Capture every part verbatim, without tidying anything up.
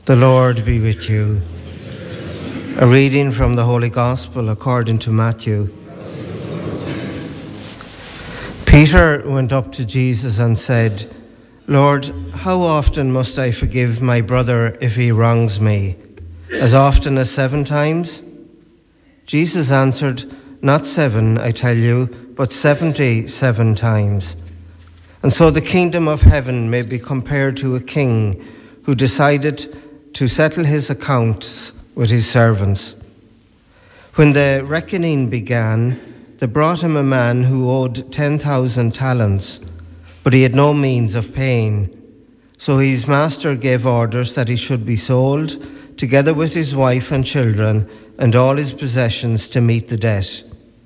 The Lord be with you. A reading from the Holy Gospel according to Matthew. Peter went up to Jesus and said, "Lord, how often must I forgive my brother if he wrongs me? As often as seven times?" Jesus answered, "Not seven, I tell you, but seventy-seven times." And so the kingdom of heaven may be compared to a king who decided to settle his accounts with his servants. When the reckoning began, they brought him a man who owed ten thousand talents, but he had no means of paying. So his master gave orders that he should be sold, together with his wife and children, and all his possessions to meet the debt.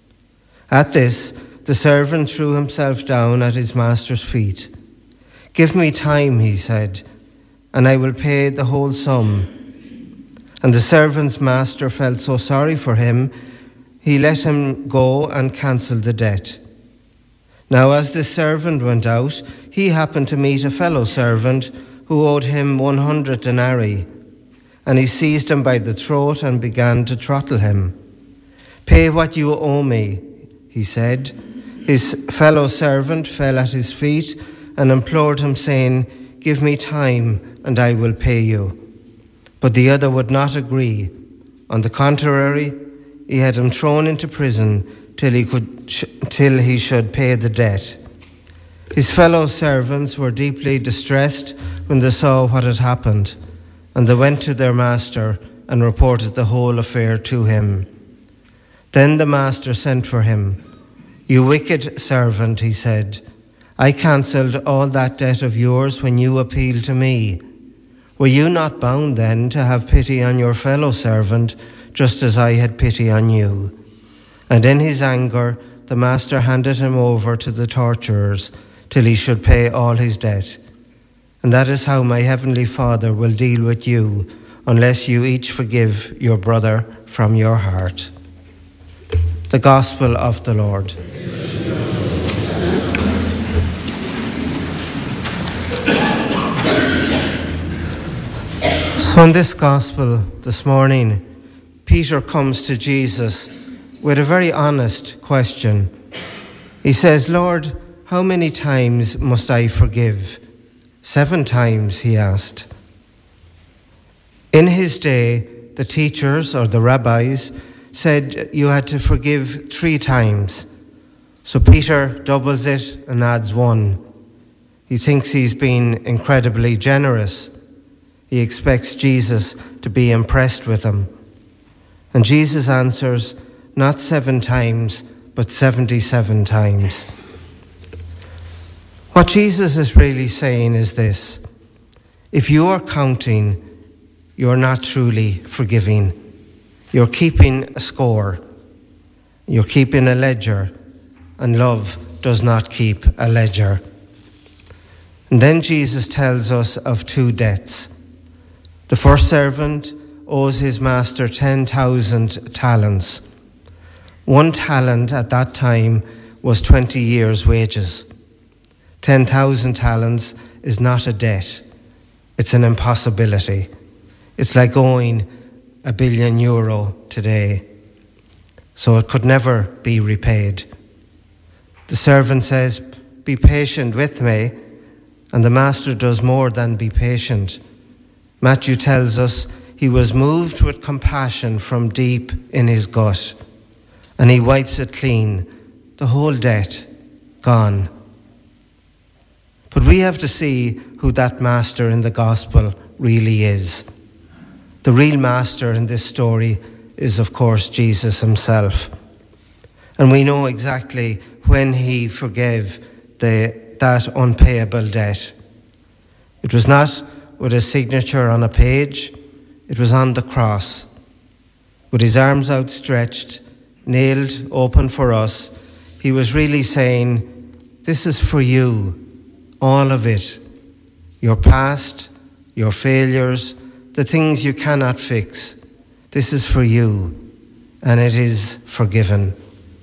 At this, the servant threw himself down at his master's feet. "Give me time," he said, "and I will pay the whole sum." And the servant's master felt so sorry for him, he let him go and cancelled the debt. Now as the servant went out, he happened to meet a fellow servant who owed him one hundred denarii, and he seized him by the throat and began to throttle him. "Pay what you owe me," he said. His fellow servant fell at his feet and implored him, saying, "Give me time, and I will pay you." But the other would not agree. On the contrary, he had him thrown into prison till he could, till he should pay the debt. His fellow servants were deeply distressed when they saw what had happened, and they went to their master and reported the whole affair to him. Then the master sent for him. "You wicked servant," he said, "I cancelled all that debt of yours when you appealed to me. Were you not bound then to have pity on your fellow servant, just as I had pity on you?" And in his anger, the master handed him over to the torturers till he should pay all his debt. And that is how my heavenly Father will deal with you, unless you each forgive your brother from your heart. The Gospel of the Lord. So in this Gospel this morning, Peter comes to Jesus with a very honest question. He says, "Lord, how many times must I forgive?" Seven times, he asked. In his day, the teachers or the rabbis said you had to forgive three times. So Peter doubles it and adds one. He thinks he's been incredibly generous. He expects Jesus to be impressed with him. And Jesus answers, "Not seven times, but seventy-seven times." What Jesus is really saying is this: if you are counting, you're not truly forgiving. You're keeping a score. You're keeping a ledger, and love does not keep a ledger. And then Jesus tells us of two debts. The first servant owes his master ten thousand talents. One talent at that time was twenty years' wages. ten thousand talents is not a debt. It's an impossibility. It's like owing a billion euro today. So it could never be repaid. The servant says, "Be patient with me," and the master does more than be patient. Matthew tells us he was moved with compassion from deep in his gut, and he wipes it clean, the whole debt gone. But we have to see who that master in the gospel really is. The real master in this story is, of course, Jesus himself. And we know exactly when he forgave the, that unpayable debt. It was not with a signature on a page, it was on the cross. With his arms outstretched, nailed open for us, he was really saying, "This is for you, all of it. Your past, your failures, the things you cannot fix. This is for you, and it is forgiven."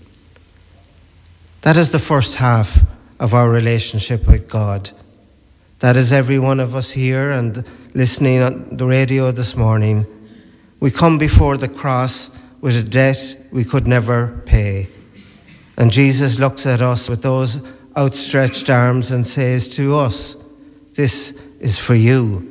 That is the first half of our relationship with God. That is every one of us here and listening on the radio this morning. We come before the cross with a debt we could never pay. And Jesus looks at us with those outstretched arms and says to us, "This is for you."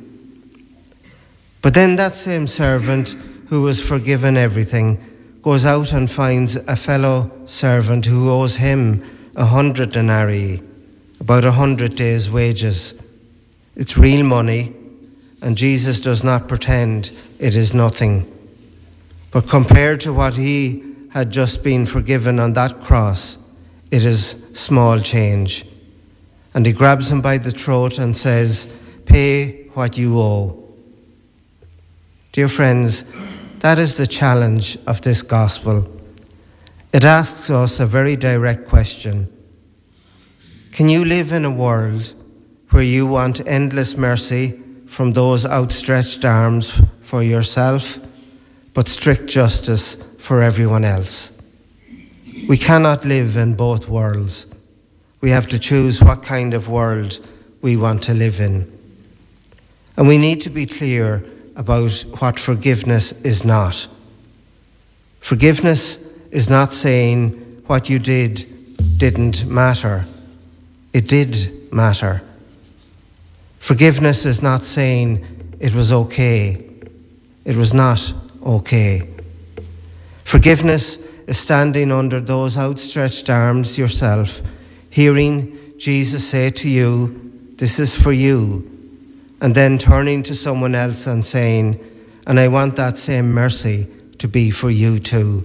But then that same servant who was forgiven everything goes out and finds a fellow servant who owes him a hundred denarii, about a hundred days' wages. It's real money, and Jesus does not pretend it is nothing. But compared to what he had just been forgiven on that cross, it is small change. And he grabs him by the throat and says, "Pay what you owe." Dear friends, that is the challenge of this gospel. It asks us a very direct question. Can you live in a world where you want endless mercy from those outstretched arms for yourself, but strict justice for everyone else? We cannot live in both worlds. We have to choose what kind of world we want to live in. And we need to be clear about what forgiveness is not. Forgiveness is not saying what you did didn't matter. It did matter. Forgiveness is not saying it was okay. It was not okay. Forgiveness is standing under those outstretched arms yourself, hearing Jesus say to you, "This is for you," and then turning to someone else and saying, "And I want that same mercy to be for you too."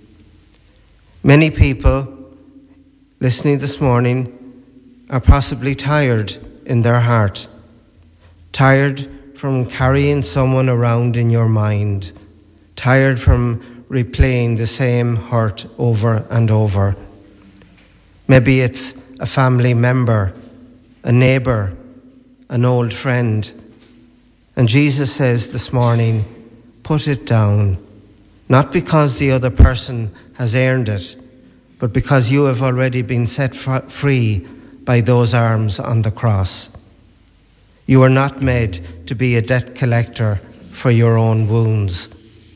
Many people listening this morning are possibly tired in their heart, tired from carrying someone around in your mind, tired from replaying the same hurt over and over. Maybe it's a family member, a neighbor, an old friend. And Jesus says this morning, put it down, not because the other person has earned it, but because you have already been set free by those arms on the cross. You are not made to be a debt collector for your own wounds.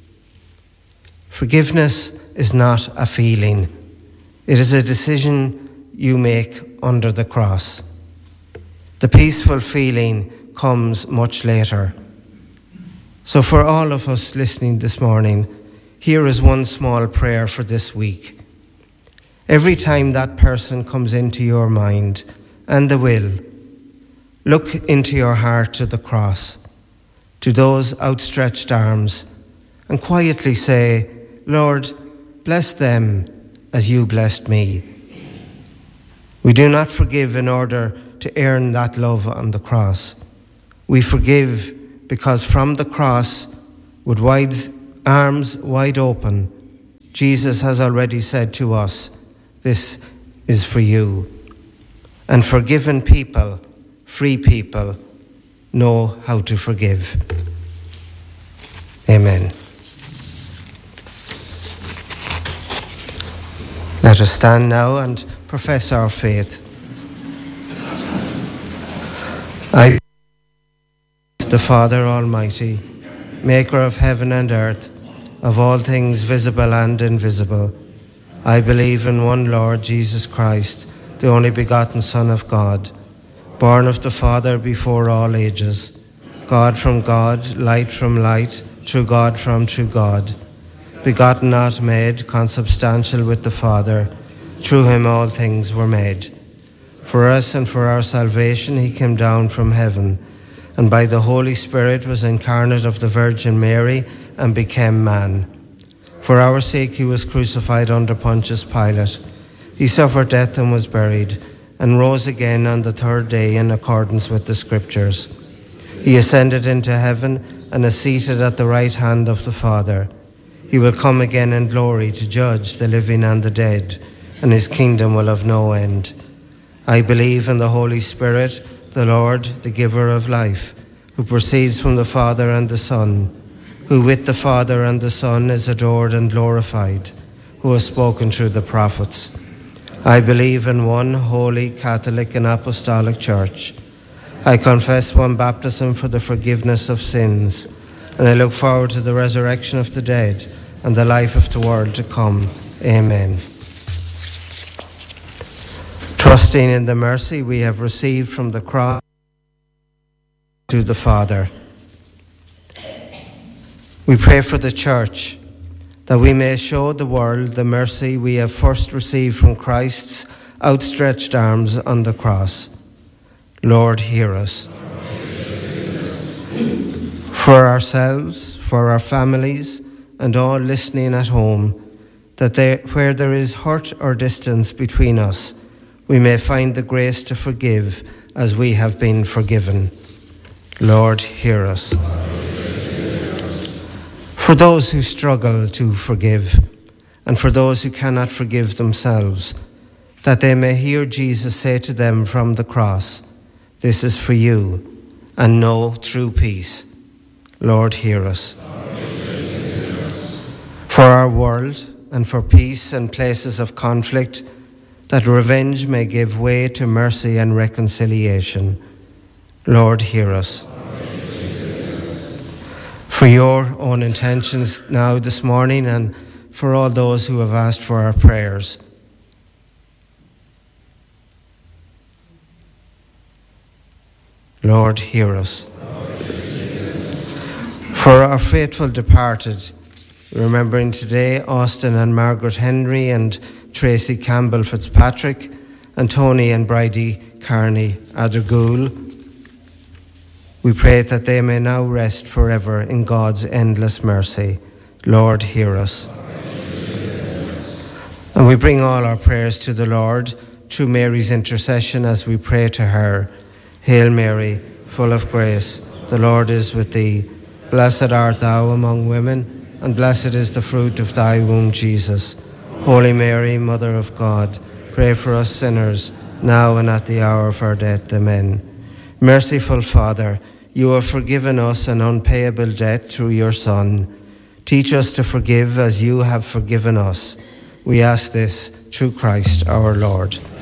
Forgiveness is not a feeling. It is a decision you make under the cross. The peaceful feeling comes much later. So for all of us listening this morning, here is one small prayer for this week. Every time that person comes into your mind and the will, look into your heart to the cross, to those outstretched arms, and quietly say, "Lord, bless them as you blessed me." We do not forgive in order to earn that love on the cross. We forgive because from the cross, with wide arms wide open, Jesus has already said to us, "This is for you." And forgiven people, free people, know how to forgive. Amen. Let us stand now and profess our faith. I, the Father Almighty, maker of heaven and earth, of all things visible and invisible, I believe in one Lord Jesus Christ, the only begotten Son of God, born of the Father before all ages, God from God, light from light, true God from true God, begotten not made, consubstantial with the Father. Through him all things were made. For us and for our salvation he came down from heaven, and by the Holy Spirit was incarnate of the Virgin Mary and became man. For our sake he was crucified under Pontius Pilate. He suffered death and was buried, and rose again on the third day in accordance with the Scriptures. He ascended into heaven and is seated at the right hand of the Father. He will come again in glory to judge the living and the dead, and his kingdom will have no end. I believe in the Holy Spirit, the Lord, the giver of life, who proceeds from the Father and the Son, who with the Father and the Son is adored and glorified, who has spoken through the prophets. I believe in one holy, Catholic and Apostolic Church. I confess one baptism for the forgiveness of sins, and I look forward to the resurrection of the dead and the life of the world to come. Amen. Trusting in the mercy we have received from the cross to the Father, we pray for the Church, that we may show the world the mercy we have first received from Christ's outstretched arms on the cross. Lord, hear us. For ourselves, for our families, and all listening at home, that there, where there is hurt or distance between us, we may find the grace to forgive as we have been forgiven. Lord, hear us. For those who struggle to forgive, and for those who cannot forgive themselves, that they may hear Jesus say to them from the cross, "This is for you," and know true peace. Lord, hear us. For our world, and for peace and places of conflict, that revenge may give way to mercy and reconciliation. Lord, hear us. For your own intentions now this morning, and for all those who have asked for our prayers. Lord, hear us. For our faithful departed, remembering today Austin and Margaret Henry and Tracy Campbell Fitzpatrick and Tony and Bridie Carney Adergool, we pray that they may now rest forever in God's endless mercy. Lord, hear us. And we bring all our prayers to the Lord through Mary's intercession as we pray to her. Hail Mary, full of grace, the Lord is with thee. Blessed art thou among women, and blessed is the fruit of thy womb, Jesus. Holy Mary, Mother of God, pray for us sinners, now and at the hour of our death. Amen. Merciful Father, you have forgiven us an unpayable debt through your Son. Teach us to forgive as you have forgiven us. We ask this through Christ our Lord.